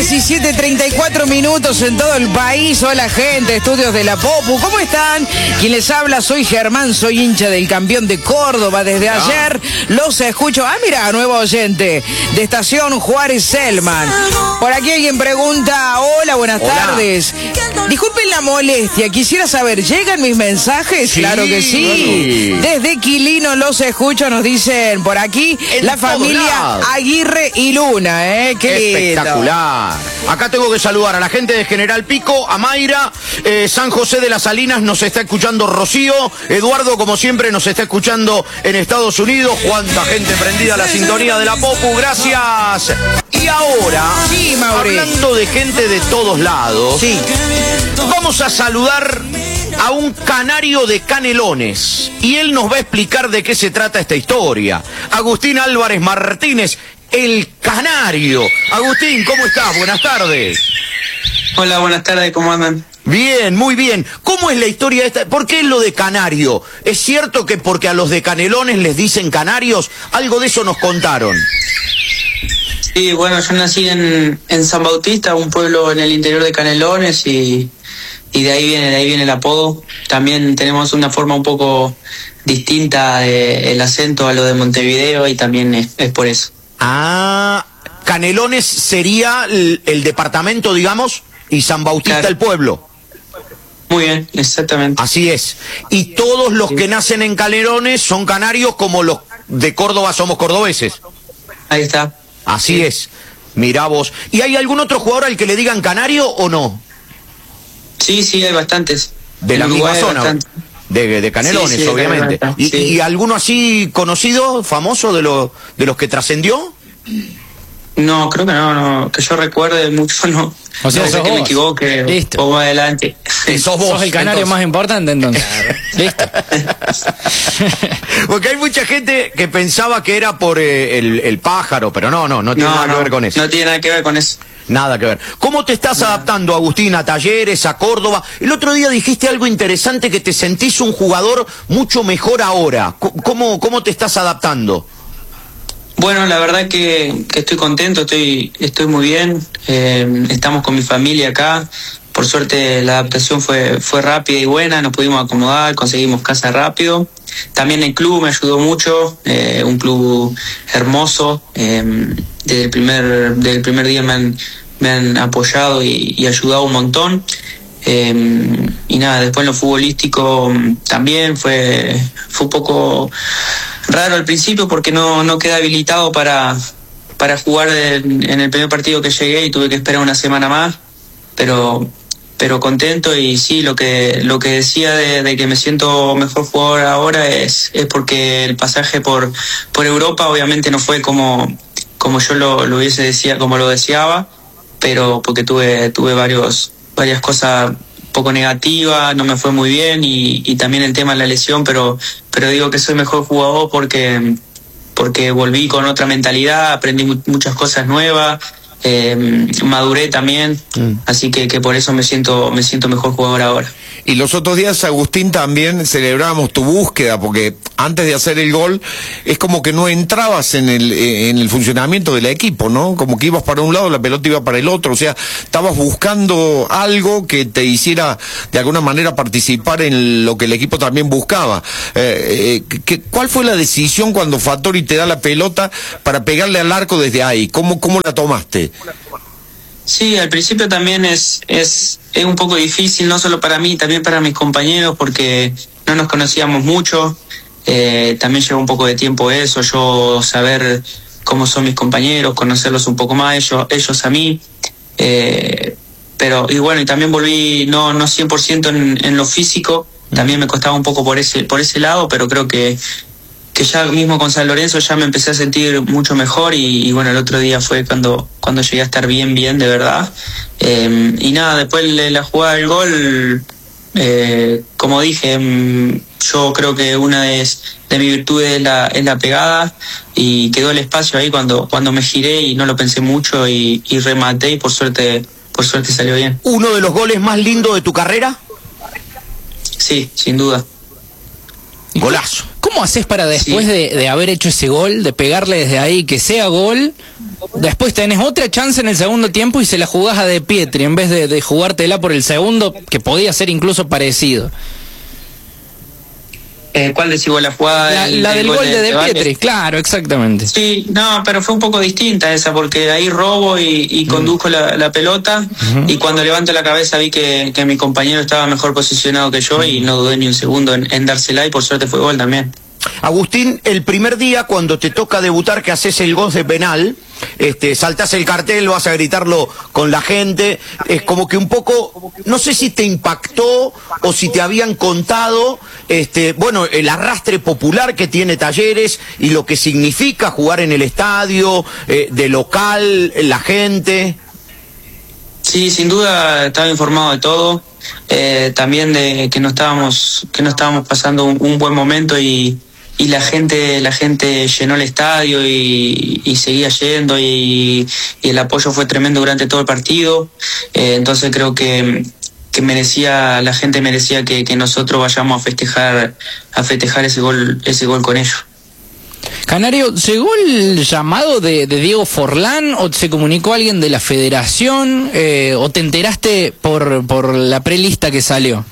17:34 en todo el país. Hola, gente, estudios de la Popu, ¿cómo están? Quien les habla, soy Germán, soy hincha del campeón de Córdoba desde ayer. Los escucho. Ah, mira, nuevo oyente de Estación Juárez Selman. Por aquí alguien pregunta, hola, buenas tardes. Disculpen la molestia, quisiera saber, ¿llegan mis mensajes? Sí, claro que sí. claro. Desde Quilino los escucho, nos dicen por aquí, En la familia lados. Aguirre y Luna, qué lindo. Espectacular. Acá tengo que saludar a la gente de General Pico, a Mayra, San José de las Salinas nos está escuchando Rocío, Eduardo como siempre nos está escuchando en Estados Unidos, cuánta gente prendida a la sintonía de la Popu, gracias. Y ahora, Sí, Mauri. hablando de gente de todos lados, Sí. vamos a saludar a un canario de Canelones y él nos va a explicar de qué se trata esta historia. Agustín Álvarez Martínez, el canario. Agustín, ¿cómo estás? Buenas tardes. Hola, buenas tardes, ¿cómo andan? Bien, muy bien. ¿Cómo es la historia esta? ¿Por qué es lo de canario? ¿Es cierto que porque a los de Canelones les dicen canarios? Algo de eso nos contaron. Sí, bueno, yo nací en San Bautista, un pueblo en el interior de Canelones, y de ahí viene el apodo. También tenemos una forma un poco distinta del acento a lo de Montevideo, y también es por eso. Ah, Canelones sería el departamento, digamos, y San Bautista Claro. el pueblo. Muy bien, exactamente. Así es. Y todos los que nacen en Canelones son canarios, como los de Córdoba somos cordobeses. Ahí está. Así es. Mirá vos. ¿Y hay algún otro jugador al que le digan canario o no? Sí, hay bastantes. De En la misma Uruguay hay zona. bastante. De Canelones, Sí, de obviamente. Canelones, sí. ¿Y alguno así conocido, famoso de los que trascendió? No, creo que no, que yo recuerde mucho, no. O sea, no sé sos que me vos. equivoque, Listo. o más adelante. Sos vos. Sos el canario entonces. más importante, entonces. Listo. Porque hay mucha gente que pensaba que era por el pájaro, pero no tiene nada que ver con eso. No tiene nada que ver con eso. Nada que ver. ¿Cómo te estás adaptando, Agustín, a Talleres, a Córdoba? El otro día dijiste algo interesante, que te sentís un jugador mucho mejor ahora. ¿Cómo te estás adaptando? Bueno, la verdad que estoy contento, estoy muy bien. Estamos con mi familia acá. Por suerte la adaptación fue rápida y buena, nos pudimos acomodar, conseguimos casa rápido. También el club me ayudó mucho, un club hermoso. Desde el primer día me han apoyado y ayudado un montón. Y nada, después en lo futbolístico también fue un poco raro al principio, porque no quedé habilitado para jugar en el primer partido que llegué, y tuve que esperar una semana más, pero contento. Y sí, lo que decía de que me siento mejor jugador ahora es porque el pasaje por Europa obviamente no fue como yo lo deseaba, pero porque tuve varias cosas poco negativas, no me fue muy bien, y también el tema de la lesión, pero digo que soy mejor jugador porque volví con otra mentalidad, aprendí muchas cosas nuevas, maduré también, así que por eso me siento mejor jugador ahora. Y los otros días, Agustín, también celebrábamos tu búsqueda, porque antes de hacer el gol es como que no entrabas en el funcionamiento del equipo, ¿no? Como que ibas para un lado, la pelota iba para el otro, o sea, estabas buscando algo que te hiciera de alguna manera participar en lo que el equipo también buscaba. ¿Cuál fue la decisión cuando Fattori te da la pelota para pegarle al arco desde ahí? ¿Cómo la tomaste? Sí, al principio también es un poco difícil, no solo para mí, también para mis compañeros, porque no nos conocíamos mucho. También lleva un poco de tiempo eso, yo saber cómo son mis compañeros, conocerlos un poco más, ellos a mí. Y bueno, y también volví no 100% en lo físico, también me costaba un poco por ese lado, pero creo que ya mismo con San Lorenzo ya me empecé a sentir mucho mejor, y bueno, el otro día fue cuando llegué a estar bien de verdad. Y nada, después de la jugada del gol, como dije, yo creo que una de mis virtudes es la pegada, y quedó el espacio ahí cuando me giré y no lo pensé mucho, y rematé, y por suerte salió bien. ¿Uno de los goles más lindos de tu carrera? Sí, sin duda. Golazo. ¿Cómo haces para después de haber hecho ese gol, de pegarle desde ahí, que sea gol, después tenés otra chance en el segundo tiempo y se la jugás a De Pietri en vez de jugártela por el segundo, que podía ser incluso parecido? ¿Cuál decís vos, la jugada? La del gol de Pietri, claro, exactamente. Sí, no, pero fue un poco distinta esa, porque ahí robo y conduzco la pelota, y cuando levanto la cabeza vi que mi compañero estaba mejor posicionado que yo y no dudé ni un segundo en dársela, y por suerte fue gol también. Agustín, el primer día cuando te toca debutar, que haces el gol de penal, saltás el cartel, vas a gritarlo con la gente, es como que un poco, no sé si te impactó o si te habían contado, bueno, el arrastre popular que tiene Talleres y lo que significa jugar en el estadio, de local, la gente. Sí, sin duda estaba informado de todo, también de que no estábamos pasando un buen momento, y la gente llenó el estadio y seguía yendo, y el apoyo fue tremendo durante todo el partido. Entonces creo que la gente merecía que nosotros vayamos a festejar ese gol con ellos. Canario, ¿llegó el llamado de Diego Forlán o se comunicó alguien de la federación o te enteraste por la prelista que salió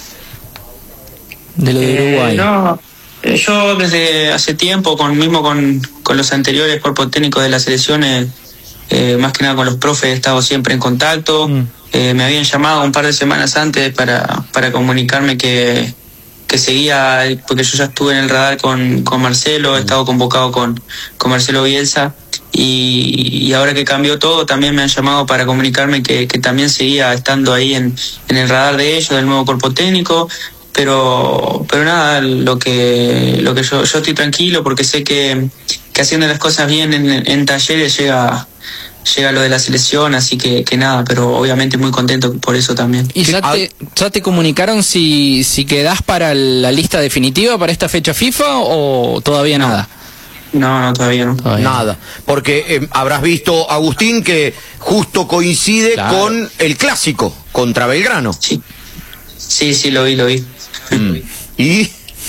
de lo de Uruguay? No, yo desde hace tiempo, con los anteriores cuerpos técnicos de las selecciones, más que nada con los profes, he estado siempre en contacto. Me habían llamado un par de semanas antes para comunicarme que seguía, porque yo ya estuve en el radar con Marcelo, he estado convocado con Marcelo Bielsa, y ahora que cambió todo también me han llamado para comunicarme que también seguía estando ahí en el radar de ellos, del nuevo cuerpo técnico. Pero nada, lo que yo estoy tranquilo, porque sé que haciendo las cosas bien en Talleres llega lo de la selección, así que nada, pero obviamente muy contento por eso también. ¿Y ya te comunicaron si quedás para la lista definitiva para esta fecha FIFA o todavía nada? No, todavía no. Nada, porque habrás visto, Agustín, que justo coincide con el clásico contra Belgrano. Sí, lo vi. ¿Y?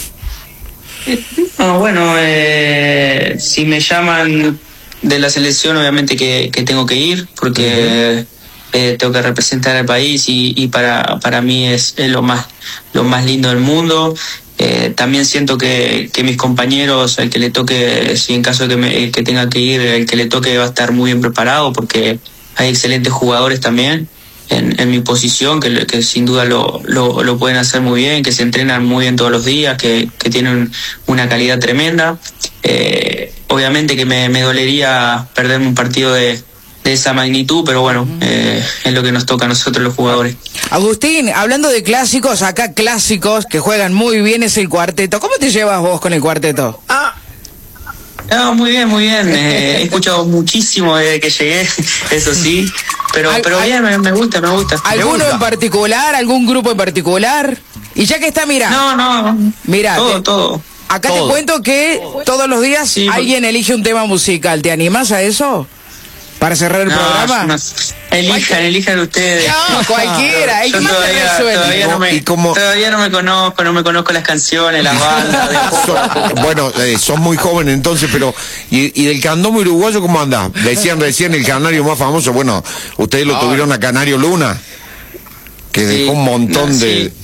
No, bueno, si me llaman de la selección, obviamente que tengo que ir, porque tengo que representar al país, y para mí es lo más lindo del mundo. También siento que mis compañeros, el que le toque, si en caso de que tenga que ir, el que le toque va a estar muy bien preparado, porque hay excelentes jugadores también en mi posición, que sin duda lo pueden hacer muy bien, que se entrenan muy bien todos los días, que tienen una calidad tremenda. Obviamente que me dolería perder un partido de esa magnitud, pero bueno, es lo que nos toca a nosotros los jugadores. Agustín, hablando de clásicos, acá clásicos que juegan muy bien es el cuarteto. ¿Cómo te llevas vos con el cuarteto? No, muy bien. He escuchado muchísimo desde que llegué, eso sí, pero bien, me gusta. ¿Alguno en particular, algún grupo en particular? Y ya que está, mira. No. Mira, todo. Acá te cuento que todos los días alguien elige un tema musical. ¿Te animás a eso? Para cerrar el programa. No. Elijan ustedes. No, cualquiera. Yo todavía no me conozco las canciones, las bandas. Bueno, sos muy joven entonces, pero ¿y del candombe uruguayo cómo andás? Decían recién el canario más famoso. Bueno, ustedes lo tuvieron a Canario Luna, que dejó un montón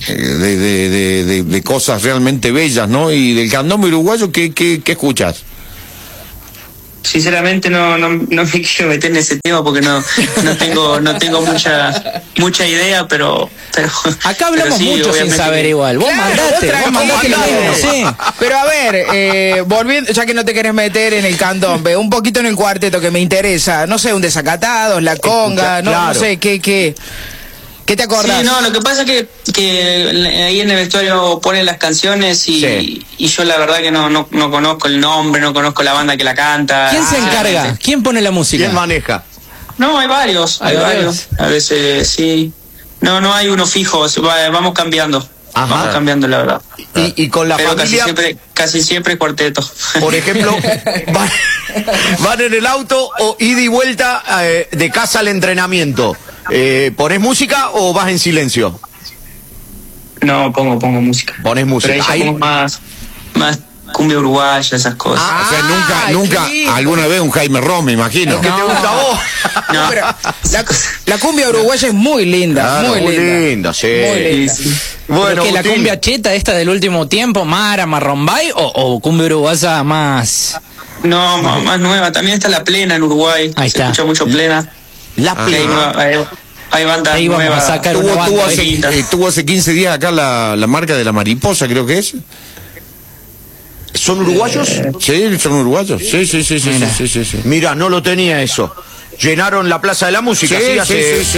de cosas realmente bellas, ¿no? Y del candombe uruguayo, ¿qué escuchas? Sinceramente no me quiero meter en ese tema porque no tengo mucha idea, pero acá hablamos pero sí, mucho sin saber igual. Vos mandaste lo mismo, sí. Pero a ver, volviendo, ya que no te querés meter en el candombe, un poquito en el cuarteto que me interesa, no sé, un Desacatados, La Conga, no sé, ¿qué te acordás? Sí, no, lo que pasa es que ahí en el vestuario ponen las canciones y yo la verdad que no conozco el nombre, no conozco la banda que la canta. ¿Quién se encarga? ¿Quién pone la música? ¿Quién maneja? No, hay varios. A veces sí. No hay uno fijo, vamos cambiando. Ajá. Vamos cambiando, la verdad. Y con la Pero familia, casi siempre cuarteto. por ejemplo, van en el auto o ida y vuelta de casa al entrenamiento. ¿Pones música o vas en silencio? No, pongo música. Pones música. Pero ahí ya como más cumbia uruguaya, esas cosas. O sea, nunca, sí. alguna vez un Jaime Ross, me imagino. ¿Qué te gusta a vos? No. Pero la cumbia uruguaya es muy linda, Claro, muy muy linda. linda, sí. Muy linda. Sí, sí. Bueno, ¿Que la Agustín, cumbia cheta esta del último tiempo, Mara, Marrombay, o cumbia uruguaya más? No, más nueva. También está la plena en Uruguay. Ahí Se está. escucha mucho plena. La Y hay bandas Ahí vamos a nuevas. sacar una banda. Tuvo hace 15 días acá la marca de la mariposa, creo que es. ¿Son uruguayos? Sí, son uruguayos. Sí. Mira, no lo tenía eso. Llenaron la Plaza de la Música, Sí, sí, hace sí.